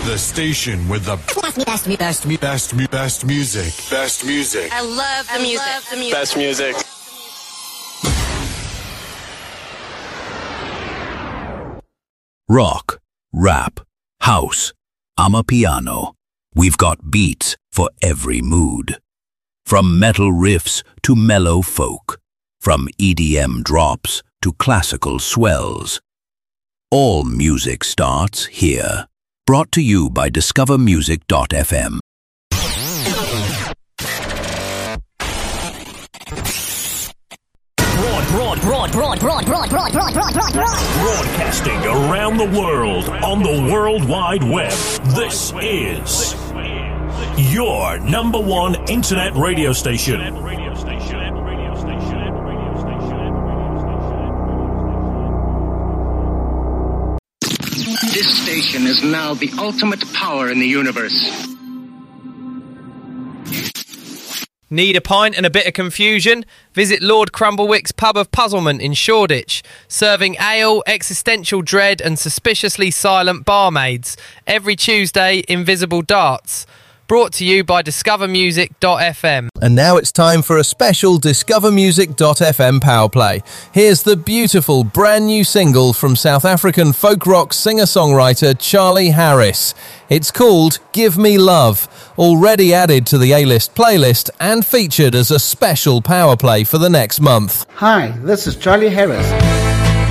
The station with the best music. Best music. I love the music. Best music. Rock, rap, house, amapiano. We've got beats for every mood. From metal riffs to mellow folk. From EDM drops to classical swells. All music starts here. Brought to you by discovermusic.fm. Broadcasting around the world on the World Wide Web. This is your number one internet radio station. This station is now the ultimate power in the universe. Need a pint and a bit of confusion? Visit Lord Crumblewick's Pub of Puzzlement in Shoreditch, serving ale, existential dread and suspiciously silent barmaids. Every Tuesday, Invisible Darts. Brought to you by discovermusic.fm. And now it's time for a special discovermusic.fm power play. Here's the beautiful brand new single from South African folk rock singer-songwriter Charlie Harris. It's called Give Me Love, already added to the A-List playlist and featured as a special power play for the next month. Hi, this is Charlie Harris.